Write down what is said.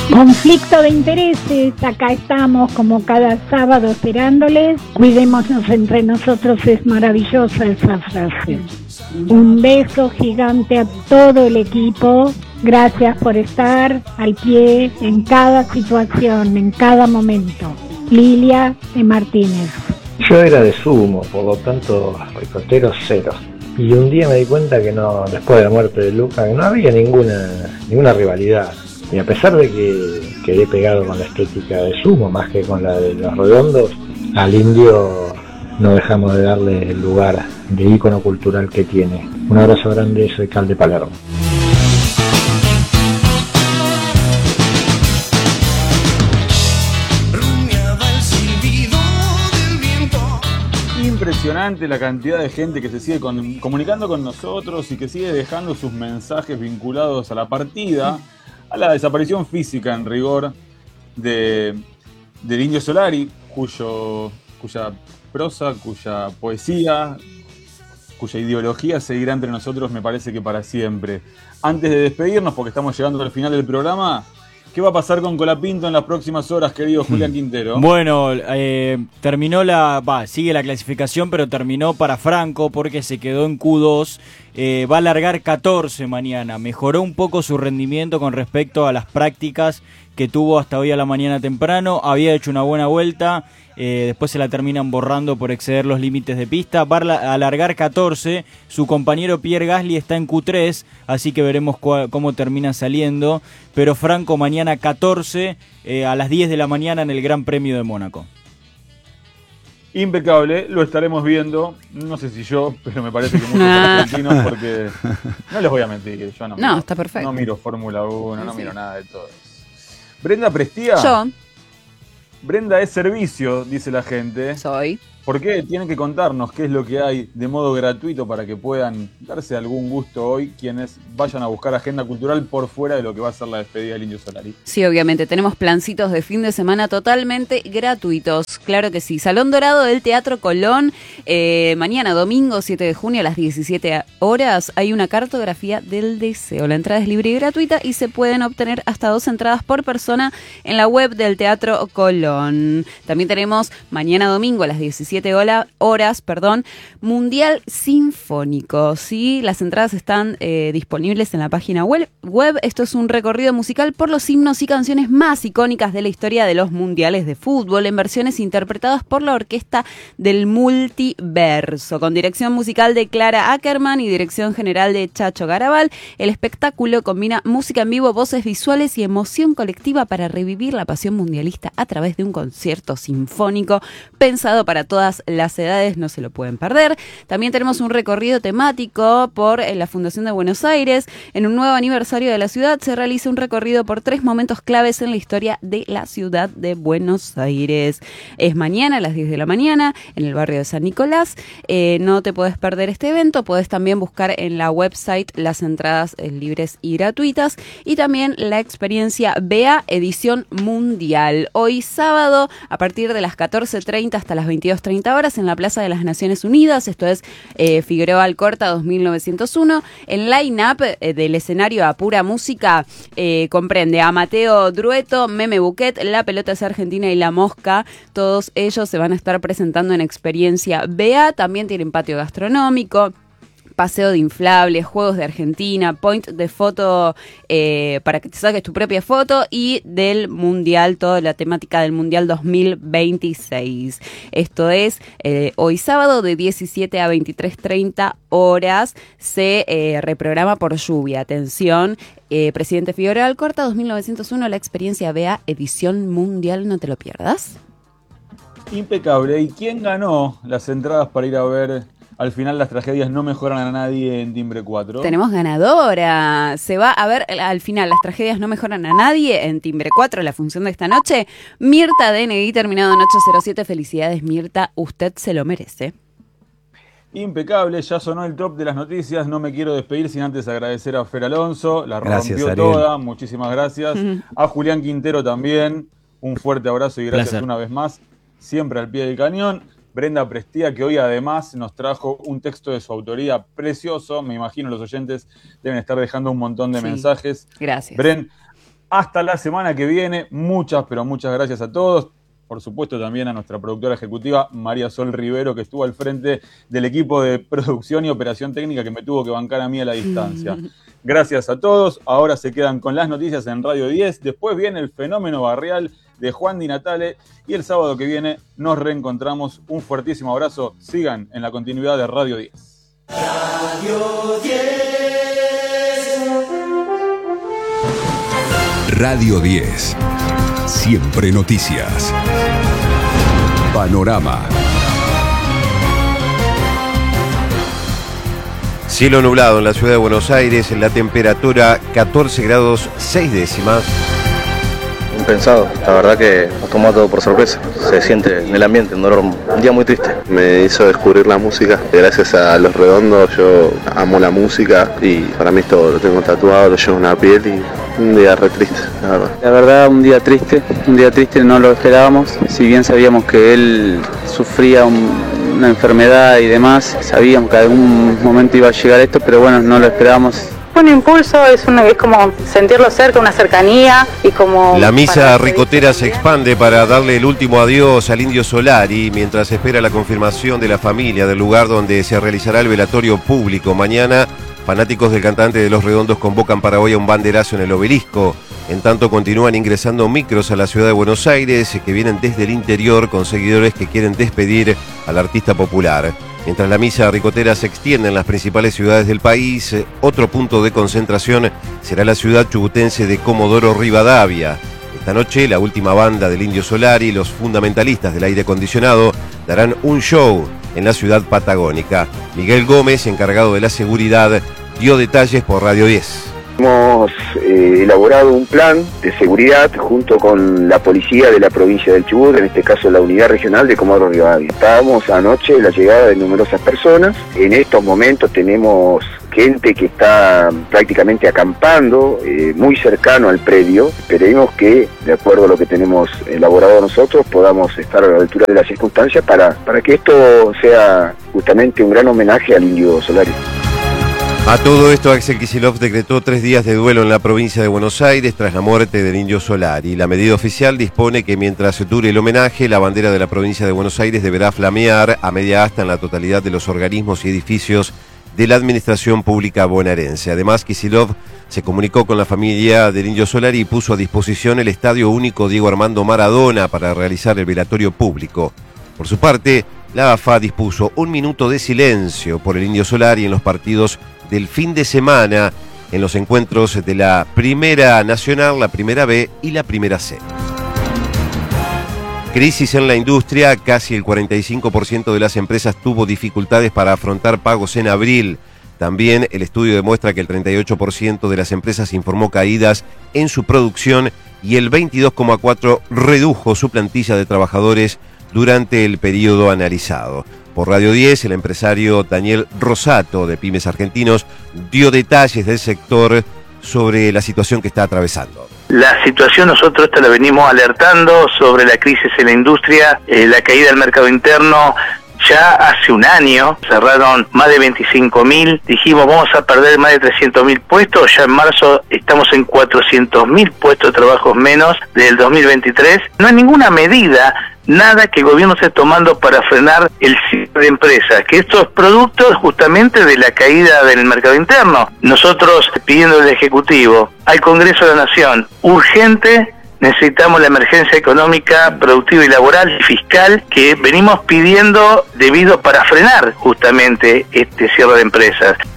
Conflicto de intereses, acá estamos como cada sábado esperándoles. Cuidémonos entre nosotros, es maravillosa esa frase. Un beso gigante a todo el equipo. Gracias por estar al pie en cada situación, en cada momento. Lilia de Martínez. Yo era de Sumo, por lo tanto, ricotero cero. Y un día me di cuenta que no, después de la muerte de Luca, que no había ninguna rivalidad. Y a pesar de que quedé pegado con la estética de Sumo más que con la de los redondos, al indio no dejamos de darle el lugar de ícono cultural que tiene. Un abrazo grande, soy Cal de Palermo. Impresionante la cantidad de gente que se sigue comunicando con nosotros y que sigue dejando sus mensajes vinculados a la partida, a la desaparición física en rigor del Indio Solari, cuya prosa, cuya poesía, cuya ideología seguirá entre nosotros, me parece que para siempre. Antes de despedirnos, porque estamos llegando al final del programa, ¿qué va a pasar con Colapinto en las próximas horas, querido Julián Quintero? Bueno, terminó sigue la clasificación, pero terminó para Franco porque se quedó en Q2. Va a largar 14 mañana. Mejoró un poco su rendimiento con respecto a las prácticas que tuvo hasta hoy a la mañana temprano. Había hecho una buena vuelta. Después se la terminan borrando por exceder los límites de pista. Va a largar 14. Su compañero Pierre Gasly está en Q3, así que veremos cómo termina saliendo. Pero Franco mañana 14 a las 10 de la mañana en el Gran Premio de Mónaco. Impecable, lo estaremos viendo. No sé si yo, pero me parece que muchos argentinos, porque no les voy a mentir, yo no miro, está perfecto. No miro Fórmula 1, no miro nada de todo eso. Brenda Prestía. Yo. Brenda es servicio, dice la gente. Soy. ¿Por qué? Tienen que contarnos qué es lo que hay de modo gratuito para que puedan darse algún gusto hoy quienes vayan a buscar agenda cultural por fuera de lo que va a ser la despedida del Indio Solari. Sí, obviamente, tenemos plancitos de fin de semana totalmente gratuitos. Claro que sí. Salón Dorado del Teatro Colón. Mañana, domingo 7 de junio a las 17 horas, hay una cartografía del deseo. La entrada es libre y gratuita y se pueden obtener hasta 2 entradas por persona en la web del Teatro Colón. También tenemos mañana domingo a las 17 horas, Mundial Sinfónico, ¿sí? Las entradas están disponibles en la página web. Esto es un recorrido musical por los himnos y canciones más icónicas de la historia de los mundiales de fútbol, en versiones interpretadas por la Orquesta del Multiverso, con dirección musical de Clara Ackerman y dirección general de Chacho Garabal. El espectáculo combina música en vivo, voces visuales y emoción colectiva para revivir la pasión mundialista a través de un concierto sinfónico pensado para todas las edades, no se lo pueden perder. También tenemos un recorrido temático por la Fundación de Buenos Aires. En un nuevo aniversario de la ciudad se realiza un recorrido por 3 momentos claves en la historia de la ciudad de Buenos Aires. Es mañana a las 10 de la mañana en el barrio de San Nicolás. No te puedes perder este evento. Puedes también buscar en la website las entradas libres y gratuitas, y también la experiencia BEA edición mundial. Hoy sábado a partir de las 14:30 hasta las 22:30 horas en la Plaza de las Naciones Unidas. Esto es Figueroa Alcorta 2901. El line-up del escenario a pura música comprende a Mateo Drueto, Meme Buquet, La Pelota es Argentina y La Mosca. Todos ellos se van a estar presentando en experiencia BEA. También tienen patio gastronómico, paseo de inflables, juegos de Argentina, point de foto para que te saques tu propia foto, y del Mundial, toda la temática del Mundial 2026. Esto es hoy sábado de 17 a 23:30 horas. Se reprograma por lluvia. Atención, Presidente Figueroa Alcorta 2901, la experiencia BEA edición mundial, no te lo pierdas. Impecable. ¿Y quién ganó las entradas para ir a ver Al final las tragedias no mejoran a nadie en Timbre 4? Tenemos ganadora. Se va a ver al final las tragedias no mejoran a nadie en Timbre 4, la función de esta noche. Mirta DNI terminado en 807. Felicidades, Mirta, usted se lo merece. Impecable, ya sonó el top de las noticias. No me quiero despedir sin antes agradecer a Fer Alonso. La Gracias, rompió Ariel. toda. Muchísimas gracias. A Julián Quintero también. Un fuerte abrazo y gracias una vez más. Siempre al pie del cañón. Brenda Prestía, que hoy además nos trajo un texto de su autoría precioso. Me imagino los oyentes deben estar dejando un montón de mensajes. Gracias. Bren, Hasta la semana que viene. Muchas, pero muchas gracias a todos. Por supuesto también a nuestra productora ejecutiva María Sol Rivero, que estuvo al frente del equipo de producción y operación técnica que me tuvo que bancar a mí a la distancia. Gracias a todos. Ahora se quedan con las noticias en Radio 10. Después viene el fenómeno barrial de Juan Di Natale. Y el sábado que viene nos reencontramos. Un fuertísimo abrazo. Sigan en la continuidad de Radio 10. Radio 10. Radio 10. Siempre noticias. Panorama. Cielo nublado en la ciudad de Buenos Aires, en la temperatura 14 grados 6 décimas. Impensado, la verdad que nos tomó todo por sorpresa. Se siente en el ambiente, un día muy triste. Me hizo descubrir la música. Gracias a Los Redondos yo amo la música y para mí esto lo tengo tatuado, lo llevo en la piel y un día re triste, la verdad. La verdad, un día triste, no lo esperábamos. Si bien sabíamos que él sufría una enfermedad y demás, sabíamos que algún momento iba a llegar esto, pero bueno, no lo esperábamos. Un impulso, es como sentirlo cerca, una cercanía y como... La misa ricotera se expande para darle el último adiós al Indio Solari mientras espera la confirmación de la familia del lugar donde se realizará el velatorio público. Mañana, fanáticos del cantante de Los Redondos convocan para hoy a un banderazo en el Obelisco. En tanto, continúan ingresando micros a la ciudad de Buenos Aires que vienen desde el interior con seguidores que quieren despedir al artista popular. Mientras la misa ricotera se extiende en las principales ciudades del país, otro punto de concentración será la ciudad chubutense de Comodoro Rivadavia. Esta noche, la última banda del Indio Solari y los fundamentalistas del aire acondicionado darán un show en la ciudad patagónica. Miguel Gómez, encargado de la seguridad, dio detalles por Radio 10. Hemos elaborado un plan de seguridad junto con la policía de la provincia del Chubut, en este caso la unidad regional de Comodoro Rivadavia. Estábamos anoche la llegada de numerosas personas. En estos momentos tenemos gente que está prácticamente acampando muy cercano al predio. Esperemos que, de acuerdo a lo que tenemos elaborado nosotros, podamos estar a la altura de las circunstancias para que esto sea justamente un gran homenaje al Indio Solari. A todo esto, Axel Kicillof decretó 3 días de duelo en la provincia de Buenos Aires tras la muerte del Indio Solari. La medida oficial dispone que mientras dure el homenaje, la bandera de la provincia de Buenos Aires deberá flamear a media asta en la totalidad de los organismos y edificios de la administración pública bonaerense. Además, Kicillof se comunicó con la familia del Indio Solari y puso a disposición el Estadio Único Diego Armando Maradona para realizar el velatorio público. Por su parte, la AFA dispuso 1 minuto de silencio por el Indio Solari en los partidos del fin de semana en los encuentros de la Primera Nacional, la Primera B y la Primera C. Crisis en la industria, casi el 45% de las empresas tuvo dificultades para afrontar pagos en abril. También el estudio demuestra que el 38% de las empresas informó caídas en su producción y el 22,4% redujo su plantilla de trabajadores durante el periodo analizado. Por Radio 10, el empresario Daniel Rosato, de Pymes Argentinos, dio detalles del sector sobre la situación que está atravesando. La situación nosotros la venimos alertando sobre la crisis en la industria, la caída del mercado interno. Ya hace un año cerraron más de 25.000, dijimos vamos a perder más de 300.000 puestos, ya en marzo estamos en 400.000 puestos de trabajo menos del 2023. No hay ninguna medida, nada que el gobierno esté tomando para frenar el cierre de empresas, que esto es producto justamente de la caída del mercado interno. Nosotros pidiendo al Ejecutivo, al Congreso de la Nación, urgente, necesitamos la emergencia económica, productiva y laboral y fiscal que venimos pidiendo debido para frenar justamente este cierre de empresas.